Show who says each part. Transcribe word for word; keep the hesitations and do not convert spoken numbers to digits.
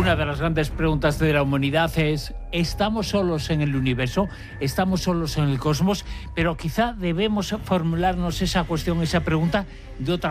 Speaker 1: Una de las grandes preguntas de la humanidad es, ¿estamos solos en el universo? ¿Estamos solos en el cosmos? Pero quizá debemos formularnos esa cuestión, esa pregunta de otra